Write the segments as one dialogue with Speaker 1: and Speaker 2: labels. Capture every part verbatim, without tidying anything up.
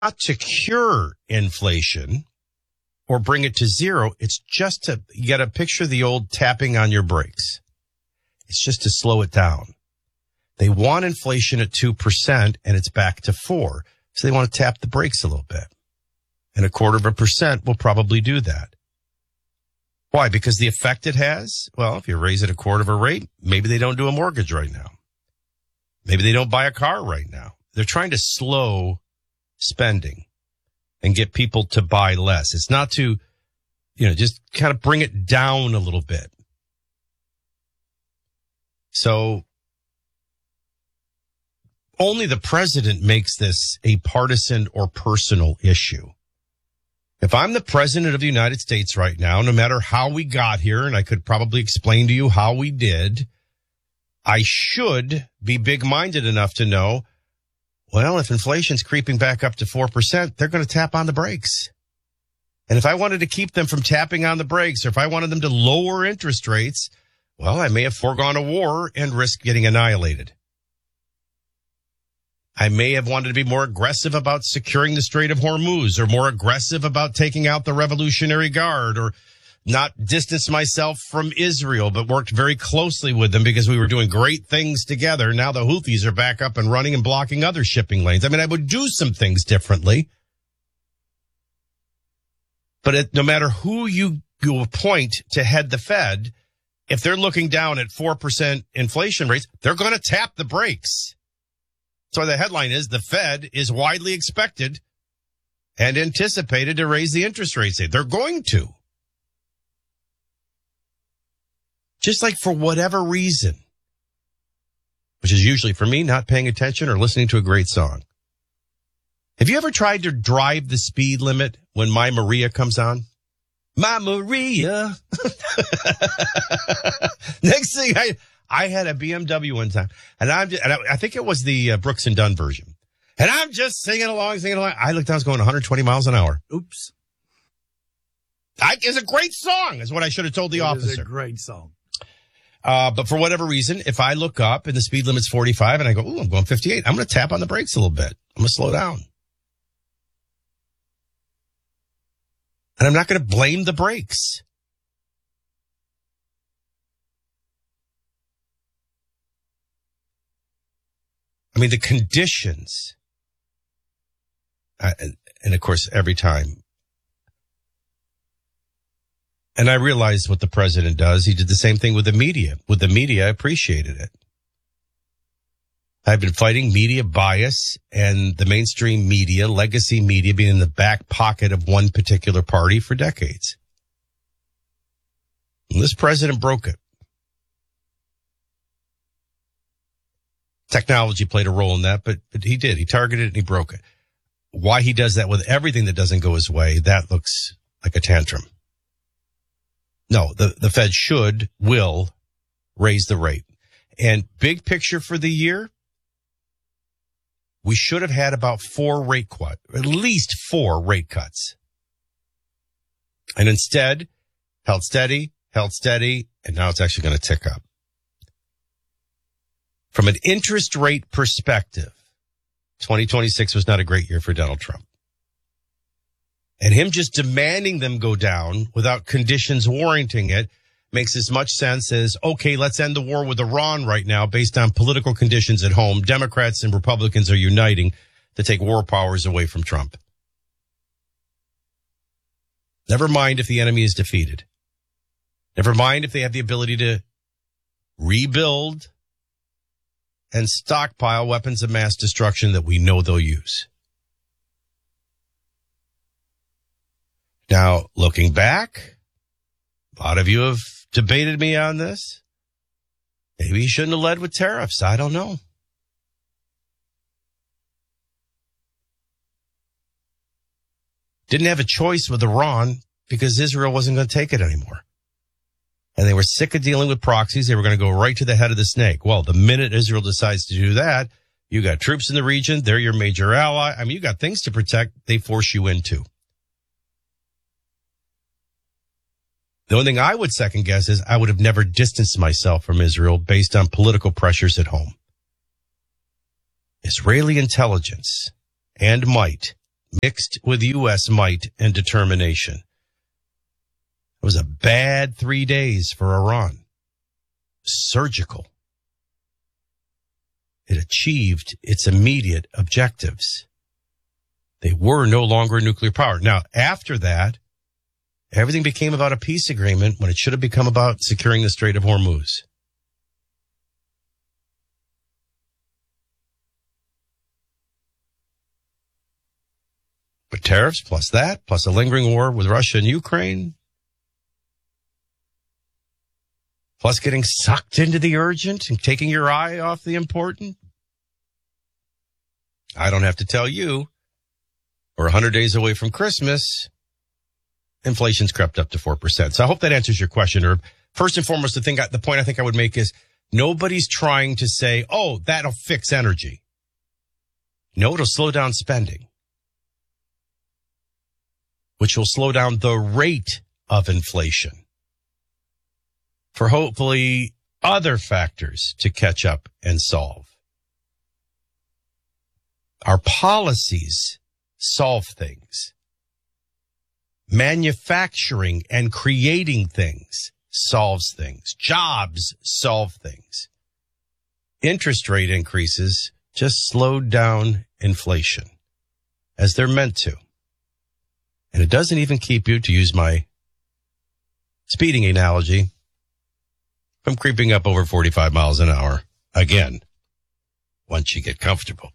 Speaker 1: not to cure inflation or bring it to zero. It's just to, you got to picture the old tapping on your brakes. It's just to slow it down. They want inflation at two percent and it's back to four. So they want to tap the brakes a little bit. And a quarter of a percent will probably do that. Why? Because the effect it has? Well, if you raise it a quarter of a rate, maybe they don't do a mortgage right now. Maybe they don't buy a car right now. They're trying to slow spending and get people to buy less. It's not to, you know, just kind of bring it down a little bit. So only the president makes this a partisan or personal issue. If I'm the president of the United States right now, no matter how we got here, and I could probably explain to you how we did, I should be big-minded enough to know, well, if inflation's creeping back up to four percent, they're going to tap on the brakes. And if I wanted to keep them from tapping on the brakes, or if I wanted them to lower interest rates, well, I may have foregone a war and risk getting annihilated. I may have wanted to be more aggressive about securing the Strait of Hormuz, or more aggressive about taking out the Revolutionary Guard, or not distance myself from Israel, but worked very closely with them because we were doing great things together. Now the Houthis are back up and running and blocking other shipping lanes. I mean, I would do some things differently. But it, no matter who you, you appoint to head the Fed, if they're looking down at four percent inflation rates, they're going to tap the brakes. So the headline is, the Fed is widely expected and anticipated to raise the interest rates. They're going to. Just like for whatever reason, which is usually for me not paying attention or listening to a great song. Have you ever tried to drive the speed limit when My Maria comes on? My Maria. Next thing I... I had a B M W one time, and I'm just, and I, I think it was the uh, Brooks and Dunn version. And I'm just singing along, singing along. I looked down, I was going one hundred twenty miles an hour.
Speaker 2: Oops.
Speaker 1: I, it's a great song, is what I should have told the
Speaker 2: it
Speaker 1: officer.
Speaker 2: It's a great song.
Speaker 1: Uh, but for whatever reason, if I look up and the speed limit's forty-five and I go, ooh, I'm going fifty-eight, I'm going to tap on the brakes a little bit. I'm going to slow down. And I'm not going to blame the brakes. I mean, the conditions, uh, and, and of course, every time. And I realized what the president does. He did the same thing with the media. With the media, I appreciated it. I've been fighting media bias and the mainstream media, legacy media, being in the back pocket of one particular party for decades. And this president broke it. Technology played a role in that, but, but he did. He targeted it and he broke it. Why he does that with everything that doesn't go his way, that looks like a tantrum. No, the, the Fed should, will raise the rate. And big picture for the year, we should have had about four rate cuts, at least four rate cuts. And instead, held steady, held steady, and now it's actually going to tick up. From an interest rate perspective, twenty twenty-six was not a great year for Donald Trump. And him just demanding them go down without conditions warranting it makes as much sense as, okay, let's end the war with Iran right now based on political conditions at home. Democrats and Republicans are uniting to take war powers away from Trump. Never mind if the enemy is defeated. Never mind if they have the ability to rebuild and stockpile weapons of mass destruction that we know they'll use. Now, looking back, a lot of you have debated me on this. Maybe you shouldn't have led with tariffs. I don't know. Didn't have a choice with Iran because Israel wasn't going to take it anymore. And they were sick of dealing with proxies. They were going to go right to the head of the snake. Well, the minute Israel decides to do that, you got troops in the region. They're your major ally. I mean, you got things to protect. They force you into. The only thing I would second guess is I would have never distanced myself from Israel based on political pressures at home. Israeli intelligence and might mixed with U S might and determination. It was a bad three days for Iran. Surgical. It achieved its immediate objectives. They were no longer a nuclear power. Now, after that, everything became about a peace agreement when it should have become about securing the Strait of Hormuz. But tariffs plus that, plus a lingering war with Russia and Ukraine, plus getting sucked into the urgent and taking your eye off the important. I don't have to tell you, we're one hundred days away from Christmas. Inflation's crept up to four percent. So I hope that answers your question, Herb. First and foremost, the thing, the point I think I would make is nobody's trying to say, oh, that'll fix energy. No, it'll slow down spending, which will slow down the rate of inflation for hopefully other factors to catch up and solve. Our policies solve things. Manufacturing and creating things solves things. Jobs solve things. Interest rate increases just slowed down inflation, as they're meant to. And it doesn't even keep you, to use my speeding analogy, from creeping up over forty-five miles an hour again, once you get comfortable.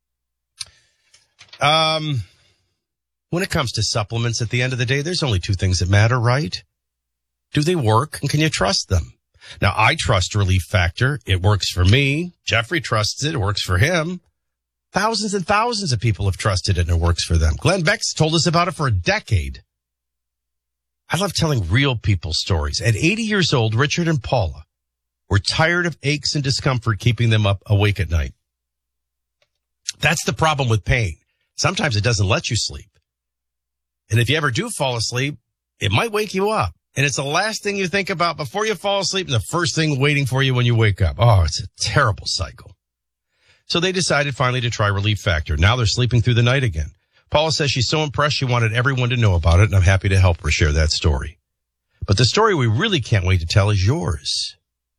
Speaker 1: Um, when it comes to supplements, at the end of the day, there's only two things that matter, right? Do they work, and can you trust them? Now, I trust Relief Factor. It works for me. Jeffrey trusts it. It works for him. Thousands and thousands of people have trusted it, and it works for them. Glenn Beck's told us about it for a decade. I love telling real people stories. At eighty years old, Richard and Paula were tired of aches and discomfort keeping them up awake at night. That's the problem with pain. Sometimes it doesn't let you sleep. And if you ever do fall asleep, it might wake you up. And it's the last thing you think about before you fall asleep and the first thing waiting for you when you wake up. Oh, it's a terrible cycle. So they decided finally to try Relief Factor. Now they're sleeping through the night again. Paula says she's so impressed she wanted everyone to know about it, and I'm happy to help her share that story. But the story we really can't wait to tell is yours.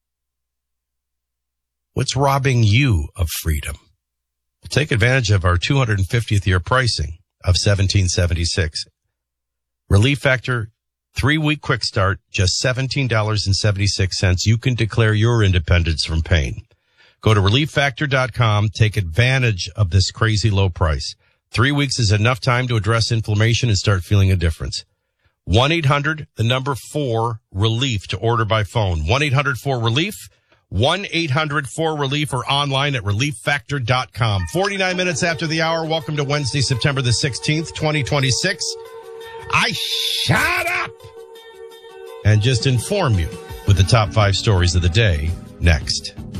Speaker 1: What's robbing you of freedom? Take advantage of our two hundred fiftieth year pricing of seventeen seventy-six. Relief Factor, three-week quick start, just seventeen dollars and seventy-six cents. You can declare your independence from pain. Go to relief factor dot com. Take advantage of this crazy low price. Three weeks is enough time to address inflammation and start feeling a difference. one eight hundred, the number four, relief to order by phone. one eight hundred four relief. one eight hundred four relief or online at relief factor dot com. forty-nine minutes after the hour. Welcome to Wednesday, September the sixteenth, twenty twenty-six. I shut up and just inform you with the top five stories of the day next.